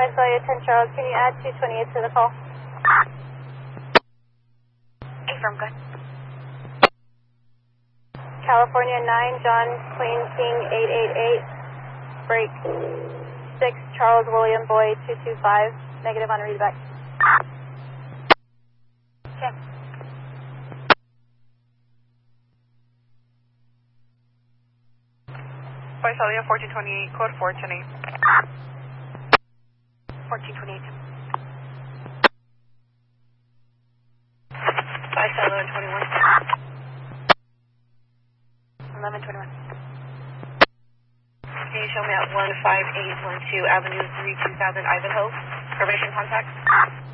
Visalia 10 Charles, can you add 228 to the call? Affirm, good. California 9, John Queen King 888, break 6, Charles William Boy 225, negative on readback. Check. Visalia 1428, code 410. 1428. Visalia 21. 1121. Can you show me at 15812 Avenue 3, 2000 Ivanhoe? Probation contact?